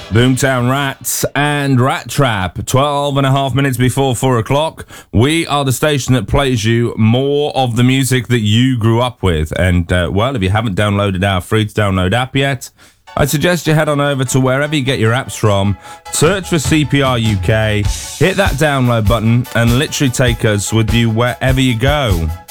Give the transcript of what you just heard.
Boomtown Rats and Rat Trap, 12 and a half minutes before 4 o'clock. We are the station that plays you more of the music that you grew up with. And, well, if you haven't downloaded our free-to-download app yet, I suggest you head on over to wherever you get your apps from, search for CPR UK, hit that download button, and literally take us with you wherever you go.